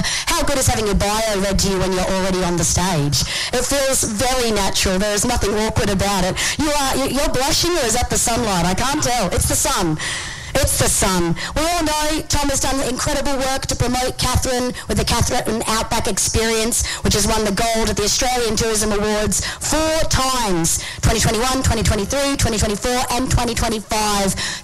how good is having your bio read to you when you're already on the stage? It feels very natural. There is nothing awkward about it. You're blushing, or is that the sunlight? I can't tell. It's the sun. It's the sun. We all know Tom has done incredible work to promote Katherine with the Katherine Outback Experience, which has won the gold at the Australian Tourism Awards 4 times, 2021, 2023, 2024 and 2025.